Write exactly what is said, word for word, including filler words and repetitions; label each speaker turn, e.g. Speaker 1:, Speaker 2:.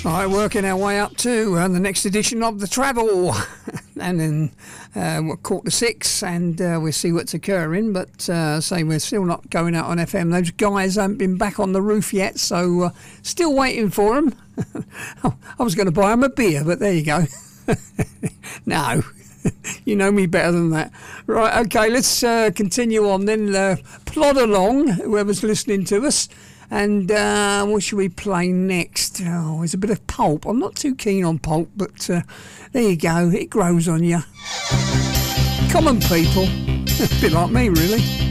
Speaker 1: Right, working our way up to uh, the next edition of The Travel. And then uh, we're quarter to six, and uh, we'll see what's occurring. But uh, say we're still not going out on F M. Those guys haven't been back on the roof yet, so uh, still waiting for them. I was going to buy them a beer, but there you go. No, you know me better than that. Right, okay, let's uh, continue on then. Uh, plod along, whoever's listening to us. And uh, what should we play next? Oh, it's a bit of Pulp. I'm not too keen on Pulp, but uh, there you go. It grows on you. Common People. A bit like me, really.